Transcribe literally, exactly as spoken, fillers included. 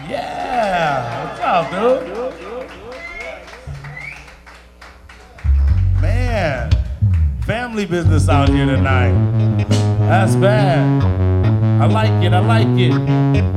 Yeah. What's up, dude? Man, family business out here tonight. That's bad. I like it. I like it.